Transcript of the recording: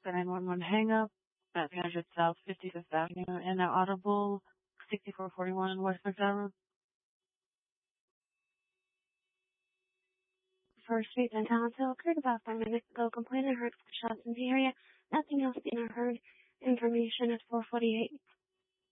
The 911 hang up at 300 South 55th Avenue and now Audible 6441 West McDowell. First Street in Townsville occurred about 5 minutes ago. Complainant heard shots in the area. Nothing else seen or heard. Information at 448.